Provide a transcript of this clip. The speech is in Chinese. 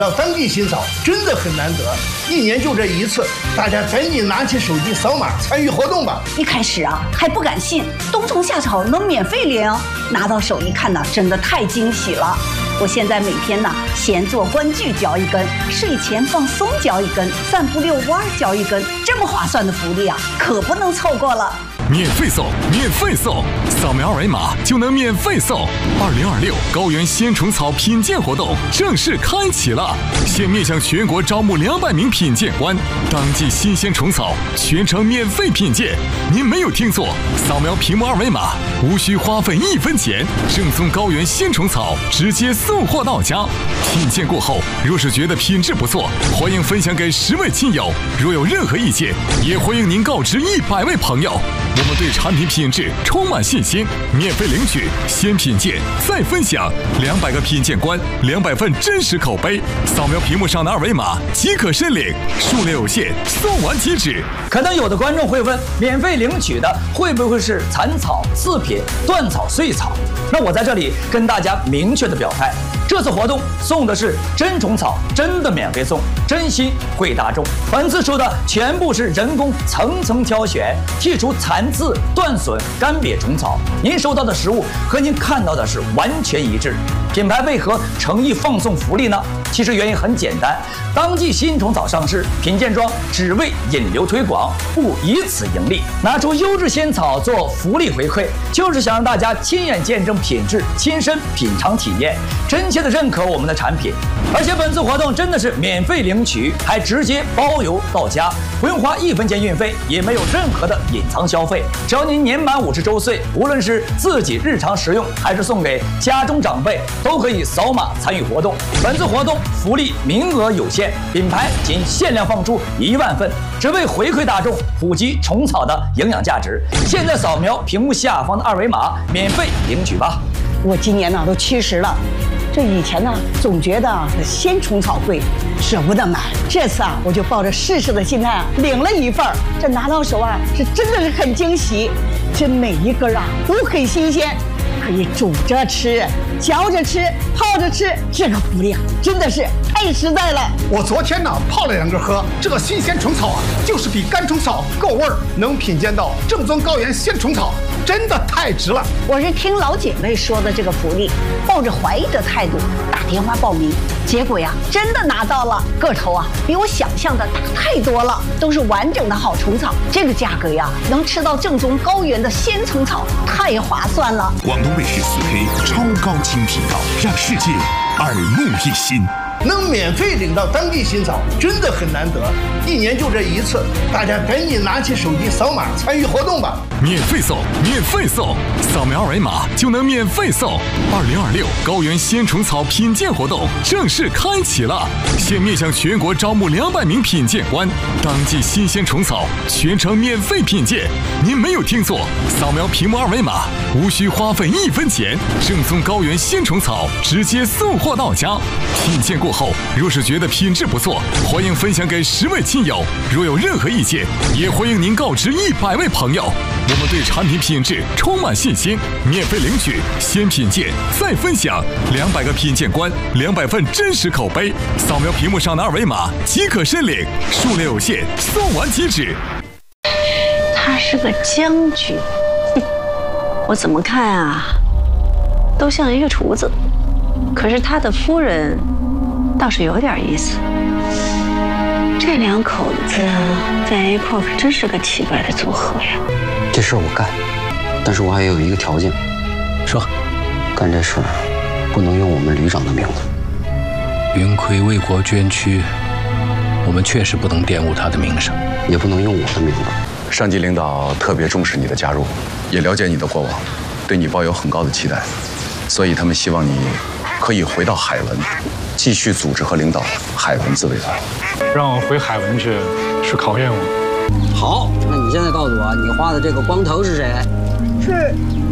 到当地新草真的很难得，一年就这一次，大家赶紧拿起手机扫码参与活动吧。 一开始啊还不敢信，冬虫夏草能免费领，拿到手一看呢，真的太惊喜了。我现在每天呢，闲坐观剧嚼一根，睡前放松嚼一根，散步遛弯嚼一根，这么划算的福利啊，可不能错过了。 免费送，免费送，扫描二维码就能免费送。2026高原鲜虫草品鉴活动正式开启了，现面向全国招募200名品鉴官，当季新鲜虫草全程免费品鉴。您没有听错，扫描屏幕二维码，无需花费1分钱，正宗高原鲜虫草直接送货到家。品鉴过后，若是觉得品质不错，欢迎分享给10位亲友。若有任何意见，也欢迎您告知100位朋友。我们对产品品质充满信心，免费领取，先品鉴再分享，200个品鉴官，200份真实口碑。扫描屏幕上的二维码即可申领，数量有限，送完即止。 可能有的观众会问，免费领取的会不会是残草、次品、断草、碎草？那我在这里跟大家明确的表态，这次活动送的是真虫草，真的免费送，真心惠大众。本次说的全部是人工层层挑选，剔除残次、断损、干瘪虫草，您收到的食物和您看到的是完全一致。品牌为何诚意放送福利呢？其实原因很简单，当季新虫草上市，品鉴庄只为引流推广，不以此盈利。拿出优质仙草做福利回馈，就是想让大家亲眼见证品质，亲身品尝体验，真切的认可我们的产品。而且本次活动真的是免费领取，还直接包邮到家，不用花1分钱运费，也没有任何的隐藏消费。只要您年满50周岁，无论是自己日常食用，还是送给家中长辈，都可以扫码参与活动。本次活动福利名额有限，品牌仅限量放出1万份，只为回馈大众，普及虫草的营养价值。现在扫描屏幕下方的二维码，免费领取吧。 我今年呢都70了，这以前呢总觉得鲜虫草贵，舍不得买。这次啊，我就抱着试试的心态啊，领了1份，这拿到手啊，是真的是很惊喜。这每一根啊都很新鲜，可以煮着吃、嚼着吃、泡着吃，这个福利啊真的是太实在了。 我昨天呢泡了2根喝，这个新鲜虫草啊，就是比干虫草够味儿，能品鉴到正宗高原鲜虫草，真的太值了。 我是听老姐妹说的这个福利，抱着怀疑的态度打电话报名，结果呀真的拿到了，个头啊比我想象的大太多了，都是完整的好虫草，这个价格呀能吃到正宗高原的鲜虫草，太划算了。 广东卫视4K 超高清频道，让世界耳目一新。 能免费领到当地新草真的很难得，一年就这一次，大家赶紧拿起手机扫码参与活动吧。 免费送，免费送，扫描二维码就能免费送。2026高原鲜虫草品鉴活动正式开启了，现面向全国招募200名品鉴官，当季新鲜虫草全程免费品鉴。您没有听错，扫描屏幕二维码，无需花费1分钱，正宗高原鲜虫草直接送货到家。品鉴过后，若是觉得品质不错，欢迎分享给10位亲友。若有任何意见，也欢迎您告知100位朋友。我们对产品品质充满信心，免费领取，先品鉴再分享，200个品鉴官，200份真实口碑。扫描屏幕上的二维码即可申领，数量有限，送完即止。 他是个将军，我怎么看啊，都像一个厨子。可是他的夫人倒是有点意思，这2口子在一块可真是个奇怪的组合呀。 这事儿我干，但是我还有一个条件。 说， 干这事儿不能用我们旅长的名字。 云奎为国捐躯，我们确实不能玷污他的名声， 也不能用我的名字。 上级领导特别重视你的加入，也了解你的过往，对你抱有很高的期待，所以他们希望你可以回到海文，继续组织和领导海文自卫队。 让我回海文去，是考验我。 好，那你现在告诉我，你画的这个光头是谁？ 是